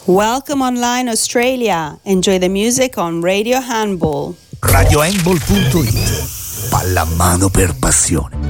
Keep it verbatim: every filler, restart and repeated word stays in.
Welcome online Australia. Enjoy the music on Radio Handball. radio handball punto it. Pallamano per passione.